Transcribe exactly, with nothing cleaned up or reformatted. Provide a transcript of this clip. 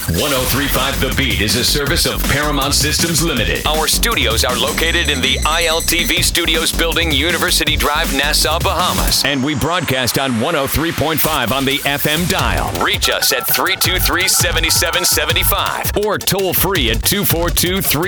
ten thirty-five The Beat is a service of Paramount Systems Limited. Our studios are located in the I L T V Studios building, University Drive, Nassau, Bahamas. And we broadcast on one oh three point five on the F M dial. Reach us at three two three, seven seven seven five or toll free at two four two, three